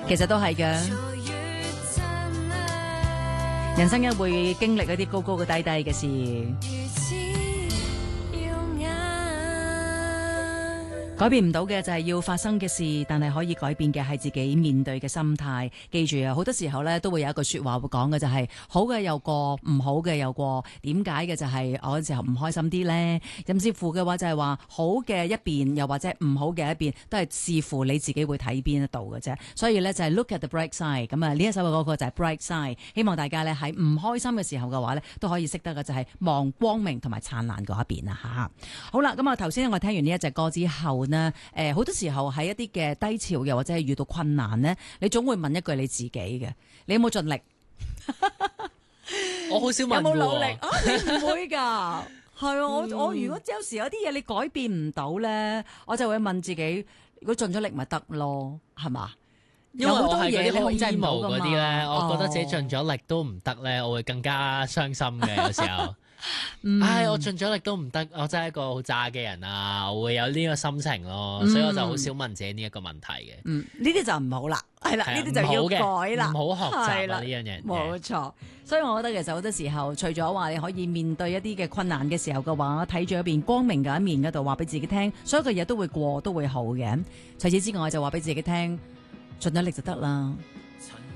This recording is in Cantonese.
其實都係嘅。人生一會經歷一啲高高嘅低低嘅事。改變唔到嘅就係要發生嘅事，但係可以改變嘅係自己面對嘅心態。記住啊，好多時候咧都會有一句說話會講嘅就係好嘅又過，唔好嘅又過。點解嘅就係我嗰時候唔開心啲呢？甚至乎嘅話就係話好嘅一邊，又或者唔好嘅一邊，都係視乎你自己會睇邊一度嘅啫。所以咧就係 look at the bright side。咁啊呢一首嘅嗰個就係 bright side。希望大家咧喺唔開心嘅時候嘅話咧，都可以識得嘅就係望光明同埋燦爛嗰一邊啊吓。好啦，咁啊頭先我聽完呢一隻歌之後呢，好多時候喺一啲嘅低潮又或者係遇到困難呢，你總會問一句你自己嘅，你有冇盡力？ 我好少問有冇努力喎啊？你唔會㗎，係啊！我如果有時有啲嘢你改變唔到咧，我就會問自己，如果盡咗力咪得咯，係嘛？ 因為我係嗰啲好有好多嘢你控制唔到 emo 㗎嘛嗰啲咧，我覺得自己盡哦咗力都唔得咧，我會更加傷心嘅有時候。唉，我盡咗力都唔得，我真係一個好渣嘅人啊！我會有呢個心情咯，所以我就好少問自己呢一個問題嘅。 呢啲就唔好啦，係啦， 係啊呢啲就要改啦， 唔好學習係啦啊呢樣嘢。 冇錯，所以我覺得其實好多時候，除咗話你可以面對一啲嘅困難嘅時候嘅話，睇住一邊光明嘅一面嗰度，話俾自己聽，所有嘅嘢都會過，都會好嘅。除此之外，就話俾自己聽，盡咗力就得啦。